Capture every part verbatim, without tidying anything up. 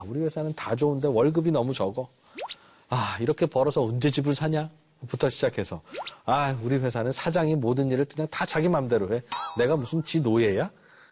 우리 회사는 다 좋은데 월급이 너무 적어. 아, 이렇게 벌어서 언제 집을 사냐? 부터 시작해서 아, 우리 회사는 사장이 모든 일을 그냥 다 자기 맘대로 해. 내가 무슨 지 노예야?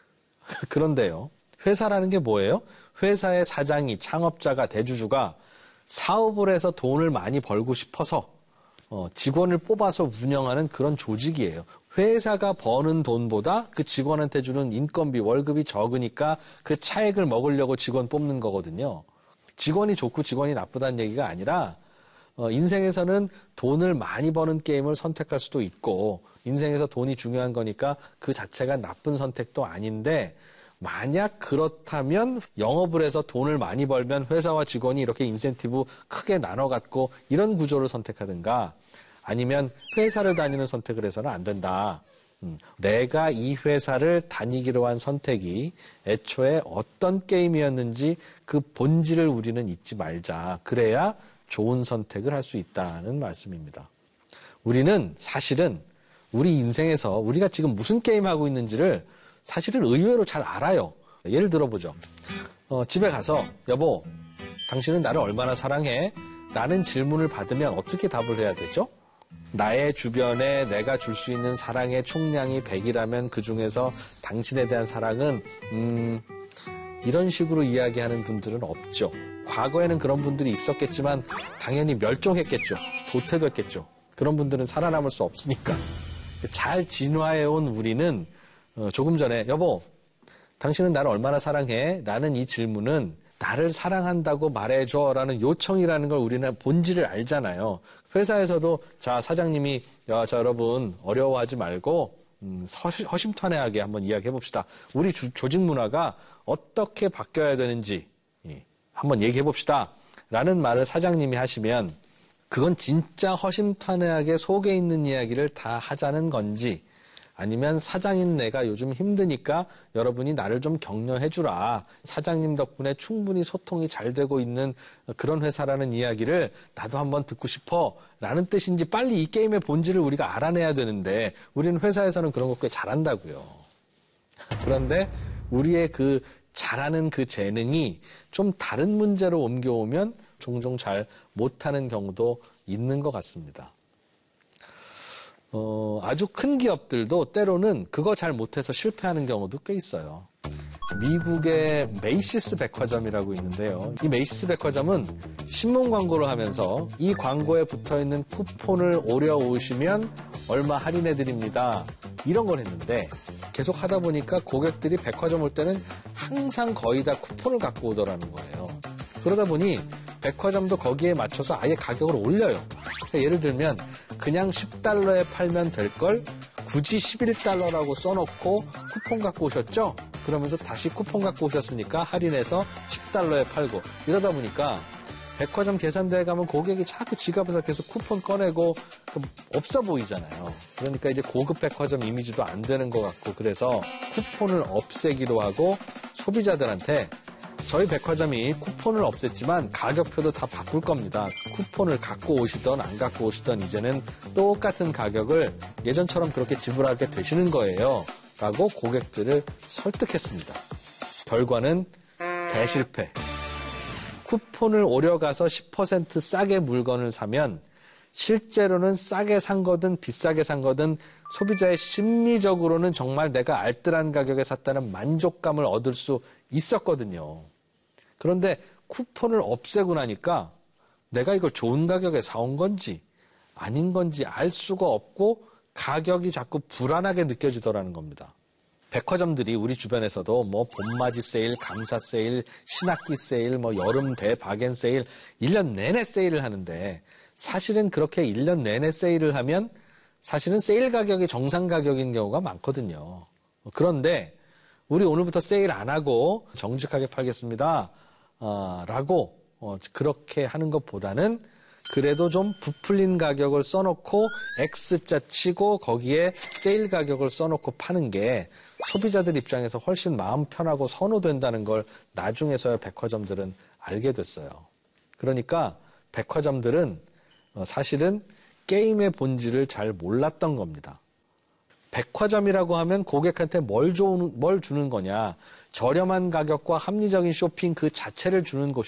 그런데요. 회사라는 게 뭐예요? 회사의 사장이, 창업자가, 대주주가 사업을 해서 돈을 많이 벌고 싶어서 어, 직원을 뽑아서 운영하는 그런 조직이에요. 회사가 버는 돈보다 그 직원한테 주는 인건비, 월급이 적으니까 그 차액을 먹으려고 직원 뽑는 거거든요. 직원이 좋고 직원이 나쁘다는 얘기가 아니라 어, 인생에서는 돈을 많이 버는 게임을 선택할 수도 있고 인생에서 돈이 중요한 거니까 그 자체가 나쁜 선택도 아닌데 만약 그렇다면 영업을 해서 돈을 많이 벌면 회사와 직원이 이렇게 인센티브 크게 나눠 갖고 이런 구조를 선택하든가 아니면 회사를 다니는 선택을 해서는 안 된다. 음, 내가 이 회사를 다니기로 한 선택이 애초에 어떤 게임이었는지 그 본질을 우리는 잊지 말자. 그래야 좋은 선택을 할 수 있다는 말씀입니다. 우리는 사실은 우리 인생에서 우리가 지금 무슨 게임하고 있는지를 사실은 의외로 잘 알아요. 예를 들어보죠. 어, 집에 가서 여보, 당신은 나를 얼마나 사랑해? 라는 질문을 받으면 어떻게 답을 해야 되죠? 나의 주변에 내가 줄 수 있는 사랑의 총량이 백이라면 그중에서 당신에 대한 사랑은 음, 이런 식으로 이야기하는 분들은 없죠. 과거에는 그런 분들이 있었겠지만 당연히 멸종했겠죠. 도태됐겠죠. 그런 분들은 살아남을 수 없으니까. 잘 진화해온 우리는 어, 조금 전에 여보, 당신은 나를 얼마나 사랑해? 라는 이 질문은 나를 사랑한다고 말해줘 라는 요청이라는 걸 우리는 본질을 알잖아요. 회사에서도 자 사장님이 야, 자 여러분 어려워하지 말고 음, 허심, 허심탄회하게 한번 이야기해 봅시다. 우리 주, 조직 문화가 어떻게 바뀌어야 되는지 예, 한번 얘기해 봅시다 라는 말을 사장님이 하시면 그건 진짜 허심탄회하게 속에 있는 이야기를 다 하자는 건지 아니면 사장인 내가 요즘 힘드니까 여러분이 나를 좀 격려해 주라. 사장님 덕분에 충분히 소통이 잘 되고 있는 그런 회사라는 이야기를 나도 한번 듣고 싶어 라는 뜻인지 빨리 이 게임의 본질을 우리가 알아내야 되는데 우리는 회사에서는 그런 거 꽤 잘한다고요. 그런데 우리의 그 잘하는 그 재능이 좀 다른 문제로 옮겨오면 종종 잘 못하는 경우도 있는 것 같습니다. 어, 아주 큰 기업들도 때로는 그거 잘 못해서 실패하는 경우도 꽤 있어요. 미국의 메이시스 백화점이라고 있는데요. 이 메이시스 백화점은 신문 광고를 하면서 이 광고에 붙어있는 쿠폰을 오려오시면 얼마 할인해 드립니다. 이런 걸 했는데 계속 하다 보니까 고객들이 백화점 올 때는 항상 거의 다 쿠폰을 갖고 오더라는 거예요. 그러다 보니 백화점도 거기에 맞춰서 아예 가격을 올려요. 그러니까 예를 들면 그냥 십 달러에 팔면 될 걸 굳이 십일 달러라고 써놓고 쿠폰 갖고 오셨죠? 그러면서 다시 쿠폰 갖고 오셨으니까 할인해서 십 달러에 팔고 이러다 보니까 백화점 계산대에 가면 고객이 자꾸 지갑에서 계속 쿠폰 꺼내고 없어 보이잖아요. 그러니까 이제 고급 백화점 이미지도 안 되는 것 같고 그래서 쿠폰을 없애기도 하고 소비자들한테 저희 백화점이 쿠폰을 없앴지만 가격표도 다 바꿀 겁니다. 쿠폰을 갖고 오시던 안 갖고 오시던 이제는 똑같은 가격을 예전처럼 그렇게 지불하게 되시는 거예요. 라고 고객들을 설득했습니다. 결과는 대실패. 쿠폰을 오려가서 십 퍼센트 싸게 물건을 사면 실제로는 싸게 산 거든 비싸게 산 거든 소비자의 심리적으로는 정말 내가 알뜰한 가격에 샀다는 만족감을 얻을 수 있었거든요. 그런데 쿠폰을 없애고 나니까 내가 이걸 좋은 가격에 사온 건지 아닌 건지 알 수가 없고 가격이 자꾸 불안하게 느껴지더라는 겁니다. 백화점들이 우리 주변에서도 뭐 봄맞이 세일, 감사 세일, 신학기 세일, 뭐 여름 대바겐 세일, 일 년 내내 세일을 하는데 사실은 그렇게 일 년 내내 세일을 하면 사실은 세일 가격이 정상 가격인 경우가 많거든요. 그런데 우리 오늘부터 세일 안 하고 정직하게 팔겠습니다. 어, 라고 어, 그렇게 하는 것보다는 그래도 좀 부풀린 가격을 써놓고 X자 치고 거기에 세일 가격을 써놓고 파는 게 소비자들 입장에서 훨씬 마음 편하고 선호된다는 걸 나중에서야 백화점들은 알게 됐어요. 그러니까 백화점들은 사실은 게임의 본질을 잘 몰랐던 겁니다. 백화점이라고 하면 고객한테 뭘, 줘, 뭘 주는 거냐. 저렴한 가격과 합리적인 쇼핑 그 자체를 주는 곳이